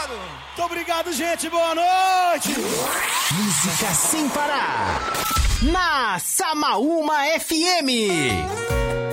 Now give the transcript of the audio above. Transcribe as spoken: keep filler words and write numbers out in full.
obrigado. Muito obrigado, gente. Boa noite. Música sem parar. Na Samaúma F M.